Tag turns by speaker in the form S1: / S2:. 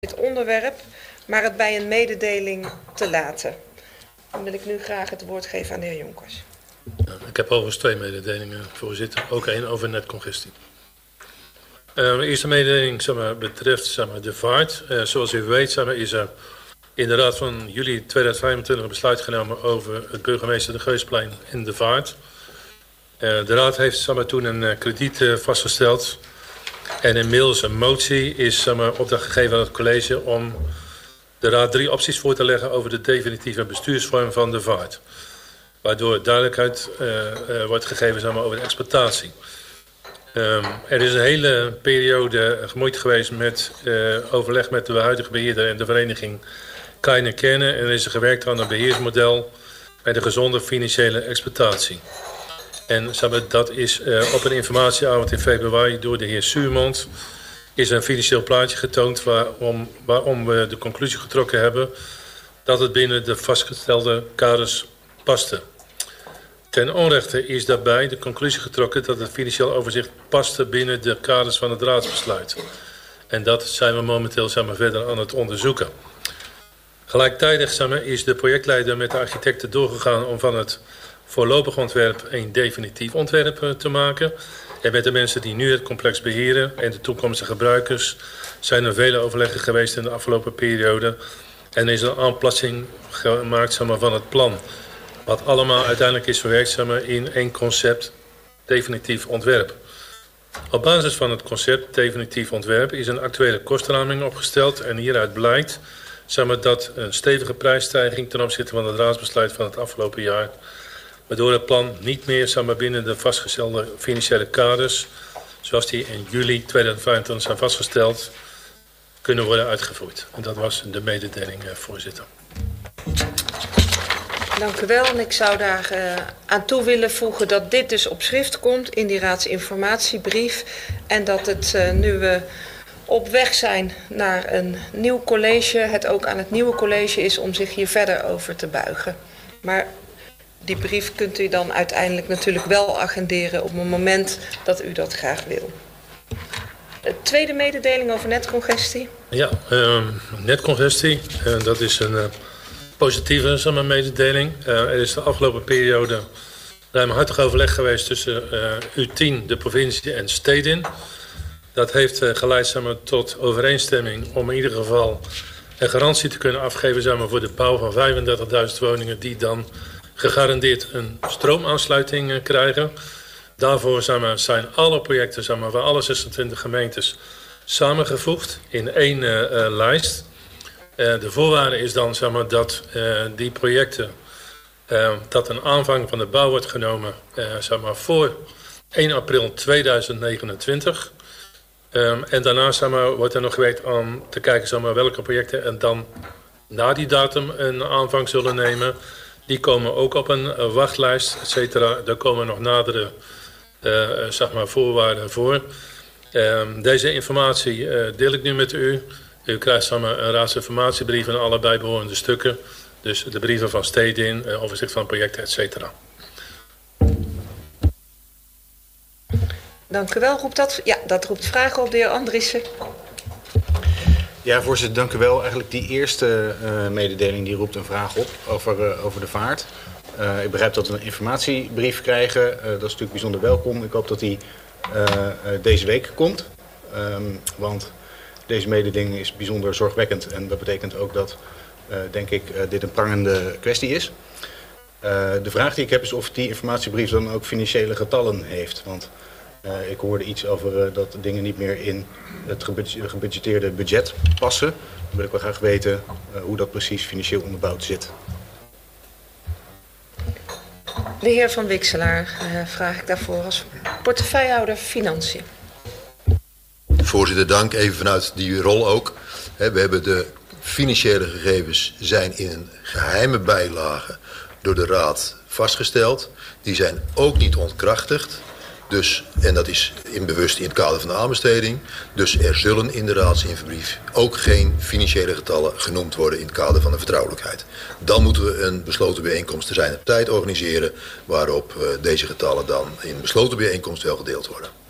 S1: dit onderwerp, maar het bij een mededeling te laten. Dan wil ik nu graag het woord geven aan de heer Jonkers.
S2: Ik heb overigens 2 mededelingen, voorzitter. Ook 1 over netcongestie. De eerste mededeling betreft de vaart. Zoals u weet is er in de Raad van juli 2025 een besluit genomen over het burgemeester de Geusplein en de vaart. De Raad heeft toen een krediet vastgesteld. En inmiddels een motie is opdracht gegeven aan het college om de Raad 3 opties voor te leggen over de definitieve bestuursvorm van de vaart. Waardoor duidelijkheid wordt gegeven over de exploitatie. Er is een hele periode gemoeid geweest met overleg met de huidige beheerder en de vereniging Kleine Kernen. En er is gewerkt aan een beheersmodel met een gezonde financiële exploitatie. En dat is op een informatieavond in februari door de heer Suurmond is een financieel plaatje getoond waarom we de conclusie getrokken hebben dat het binnen de vastgestelde kaders paste. Ten onrechte is daarbij de conclusie getrokken dat het financieel overzicht paste binnen de kaders van het raadsbesluit. En dat zijn we momenteel verder aan het onderzoeken. Gelijktijdig is de projectleider met de architecten doorgegaan om van het voorlopig ontwerp een definitief ontwerp te maken. En met de mensen die nu het complex beheren en de toekomstige gebruikers zijn er vele overleggen geweest in de afgelopen periode. En is een aanpassing gemaakt van het plan. Wat allemaal uiteindelijk is verwerkt in één concept definitief ontwerp. Op basis van het concept definitief ontwerp is een actuele kostenraming opgesteld. En hieruit blijkt dat een stevige prijsstijging ten opzichte van het raadsbesluit van het afgelopen jaar, waardoor het plan niet meer binnen de vastgestelde financiële kaders, zoals die in juli 2025 zijn vastgesteld, kunnen worden uitgevoerd. En dat was de mededeling, voorzitter.
S1: Dank u wel. En ik zou daar aan toe willen voegen dat dit dus op schrift komt in die raadsinformatiebrief. En dat het nu we op weg zijn naar een nieuw college, het ook aan het nieuwe college is om zich hier verder over te buigen. Maar die brief kunt u dan uiteindelijk natuurlijk wel agenderen op het moment dat u dat graag wil. De tweede mededeling over netcongestie.
S2: Ja, netcongestie. Dat is een positieve mededeling. Er is de afgelopen periode ruimhartig overleg geweest tussen U10, de provincie en Stedin. Dat heeft geleid tot overeenstemming om in ieder geval een garantie te kunnen afgeven voor de bouw van 35.000 woningen die dan gegarandeerd een stroomaansluiting krijgen. Daarvoor zijn alle projecten van alle 26 gemeentes samengevoegd in één lijst. De voorwaarde is dan dat die projecten, dat een aanvang van de bouw wordt genomen voor 1 april 2029. En daarna wordt er nog gewerkt om te kijken welke projecten en dan na die datum een aanvang zullen nemen. Die komen ook op een wachtlijst, et cetera. Daar komen nog nadere voorwaarden voor. Deze informatie deel ik nu met u. U krijgt een raadsinformatiebrief en alle bijbehorende stukken. Dus de brieven van Stedin, overzicht van projecten, et cetera.
S1: Dank u wel. Roept dat? Ja, dat roept vragen op de heer Andriessen.
S3: Ja, voorzitter, dank u wel. Eigenlijk die eerste mededeling die roept een vraag op over de vaart. Ik begrijp dat we een informatiebrief krijgen. Dat is natuurlijk bijzonder welkom. Ik hoop dat die deze week komt. Want deze mededeling is bijzonder zorgwekkend. En dat betekent ook dat, denk ik, dit een prangende kwestie is. De vraag die ik heb is of die informatiebrief dan ook financiële getallen heeft. Want ik hoorde iets over dat dingen niet meer in het gebudgeteerde budget passen. Dan wil ik wel graag weten hoe dat precies financieel onderbouwd zit.
S1: De heer Van Wikselaar vraag ik daarvoor als portefeuillehouder Financiën.
S4: Voorzitter, dank. Even vanuit die rol ook. We hebben de financiële gegevens zijn in een geheime bijlage door de Raad vastgesteld. Die zijn ook niet ontkrachtigd. Dus, en dat is bewust in het kader van de aanbesteding. Dus er zullen in de raadsinfobrief ook geen financiële getallen genoemd worden in het kader van de vertrouwelijkheid. Dan moeten we een besloten bijeenkomst ter zijner tijd organiseren waarop deze getallen dan in besloten bijeenkomst wel gedeeld worden.